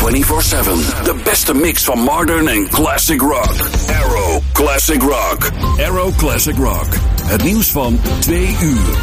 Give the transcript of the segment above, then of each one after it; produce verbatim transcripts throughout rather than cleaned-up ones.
vierentwintig zeven. De beste mix van modern en classic rock. Arrow Classic Rock. Arrow Classic Rock. Het nieuws van twee uur.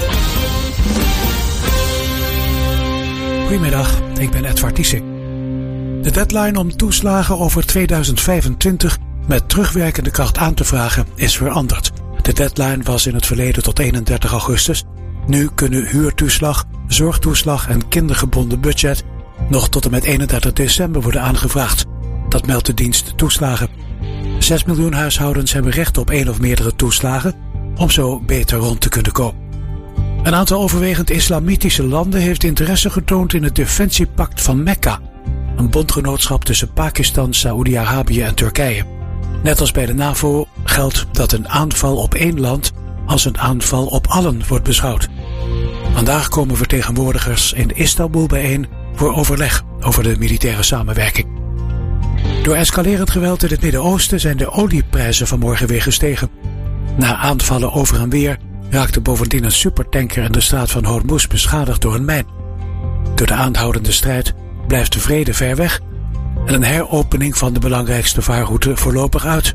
Goedemiddag, ik ben Edward Tiesing. De deadline om toeslagen over tweeduizend vijfentwintig met terugwerkende kracht aan te vragen is veranderd. De deadline was in het verleden tot eenendertig augustus. Nu kunnen huurtoeslag, zorgtoeslag en kindergebonden budget nog tot en met eenendertig december worden aangevraagd. Dat meldt de dienst Toeslagen. Zes miljoen huishoudens hebben recht op één of meerdere toeslagen om zo beter rond te kunnen komen. Een aantal overwegend islamitische landen heeft interesse getoond in het defensiepact van Mekka, een bondgenootschap tussen Pakistan, Saoedi-Arabië en Turkije. Net als bij de NAVO geldt dat een aanval op één land als een aanval op allen wordt beschouwd. Vandaag komen vertegenwoordigers in Istanbul bijeen voor overleg over de militaire samenwerking. Door escalerend geweld in het Midden-Oosten zijn de olieprijzen vanmorgen weer gestegen. Na aanvallen over en weer raakte bovendien een supertanker in de straat van Hormuz beschadigd door een mijn. Door de aanhoudende strijd blijft de vrede ver weg en een heropening van de belangrijkste vaarroute voorlopig uit.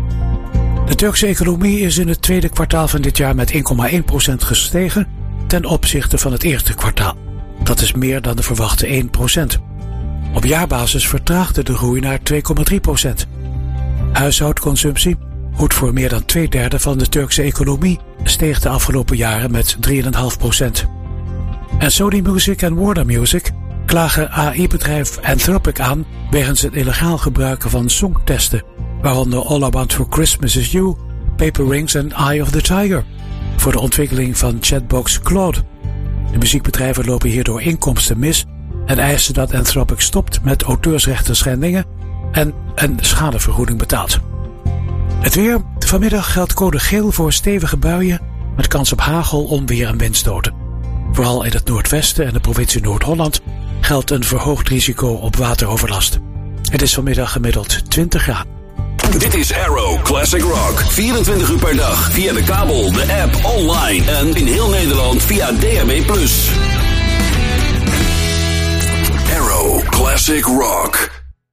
De Turkse economie is in het tweede kwartaal van dit jaar met één komma één procent gestegen ten opzichte van het eerste kwartaal. Dat is meer dan de verwachte één procent. Op jaarbasis vertraagde de groei naar twee komma drie procent. Huishoudconsumptie, goed voor meer dan twee derde van de Turkse economie, steeg de afgelopen jaren met drie komma vijf procent. En Sony Music en Warner Music klagen A I-bedrijf Anthropic aan wegens het illegaal gebruiken van songtesten, waaronder All I Want For Christmas Is You, Paper Rings en Eye of the Tiger, voor de ontwikkeling van chatbox Claude. De muziekbedrijven lopen hierdoor inkomsten mis en eisen dat Anthropic stopt met auteursrechtenschendingen en een schadevergoeding betaalt. Het weer. Vanmiddag geldt code geel voor stevige buien met kans op hagel, onweer en windstoten. Vooral in het noordwesten en de provincie Noord-Holland geldt een verhoogd risico op wateroverlast. Het is vanmiddag gemiddeld twintig graden. Dit is Arrow Classic Rock. vierentwintig uur per dag via de kabel, de app, online en in heel Nederland via D A B plus. Arrow Classic Rock.